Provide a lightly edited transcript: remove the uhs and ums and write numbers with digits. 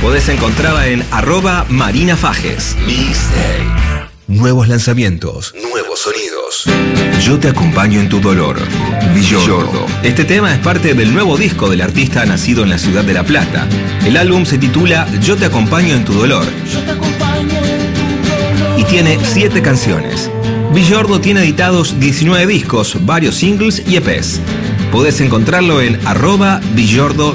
Podés encontrarla en @marinafajes. Mixtape. Nuevos lanzamientos, nuevos sonidos. Yo te acompaño en tu dolor. Villordo. Este tema es parte del nuevo disco del artista nacido en la ciudad de La Plata. El álbum se titula Yo te acompaño en tu dolor y tiene 7 canciones. Villordo tiene editados 19 discos, varios singles y EPs. Podés encontrarlo en @Villordo